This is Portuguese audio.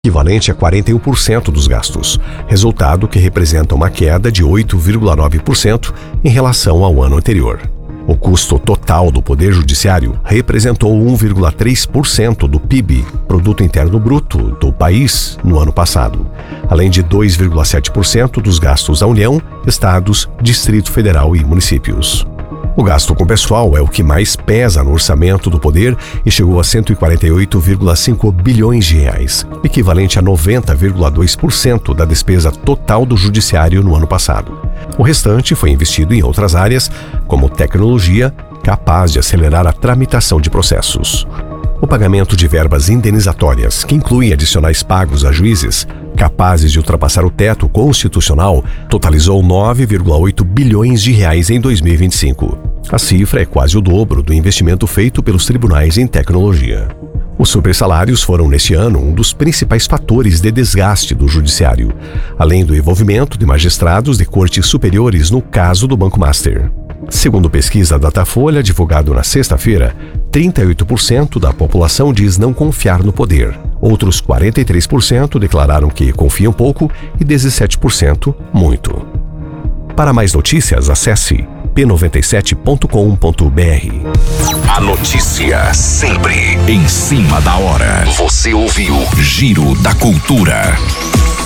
equivalente a 41% dos gastos, resultado que representa uma queda de 8,9% em relação ao ano anterior. O custo total do Poder Judiciário representou 1,3% do PIB, Produto Interno Bruto, do país no ano passado, além de 2,7% dos gastos da União, Estados, Distrito Federal e municípios. O gasto com pessoal é o que mais pesa no orçamento do Poder e chegou a 148,5 bilhões de reais, equivalente a 90,2% da despesa total do Judiciário no ano passado. O restante foi investido em outras áreas, como tecnologia, capaz de acelerar a tramitação de processos. O pagamento de verbas indenizatórias, que incluem adicionais pagos a juízes, capazes de ultrapassar o teto constitucional, totalizou 9,8 bilhões de reais em 2025. A cifra é quase o dobro do investimento feito pelos tribunais em tecnologia. Os supersalários foram, neste ano, um dos principais fatores de desgaste do judiciário, além do envolvimento de magistrados de cortes superiores no caso do Banco Master. Segundo pesquisa Datafolha, divulgado na sexta-feira, 38% da população diz não confiar no poder. Outros 43% declararam que confiam pouco e 17% muito. Para mais notícias, acesse p97.com.br. A notícia sempre em cima da hora. Você ouviu Giro da Cultura.